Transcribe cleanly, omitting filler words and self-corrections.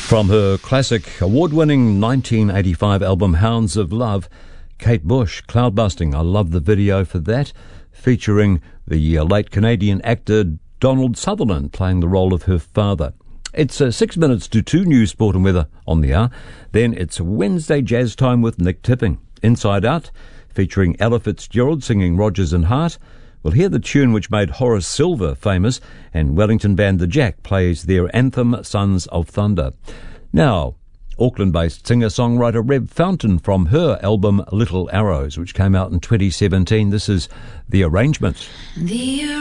From her classic, award-winning 1985 album Hounds of Love, Kate Bush, Cloudbusting. I love the video for that, featuring the late Canadian actor Donald Sutherland playing the role of her father. It's 6 minutes to 2, news, sport and weather on the hour. Then it's Wednesday Jazz Time with Nick Tipping. Inside Out, featuring Ella Fitzgerald singing Rodgers and Hart. We'll hear the tune which made Horace Silver famous, and Wellington band The Jack plays their anthem, Sons of Thunder. Now, Auckland-based singer-songwriter Reb Fountain from her album Little Arrows, which came out in 2017. This is The Arrangement.